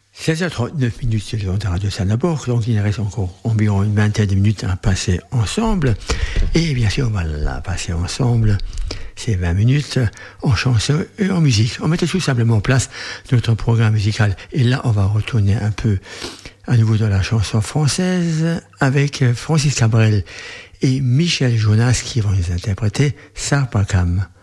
16h39 c'est le temps de Radio Sanabord, donc il reste encore environ une vingtaine de minutes à passer ensemble. Et bien sûr, on va la passer ensemble, ces 20 minutes, en chanson et en musique. On mettait tout simplement en place notre programme musical. Et là, on va retourner un peu à nouveau dans la chanson française avec Francis Cabrel et Michel Jonas qui vont les interpréter Sarpakam.